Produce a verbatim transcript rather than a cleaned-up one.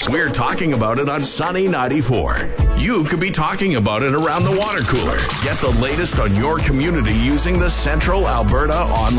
We're talking about it on Sunny ninety-four. You could be talking about it around the water cooler. Get the latest on your community using the Central Alberta Online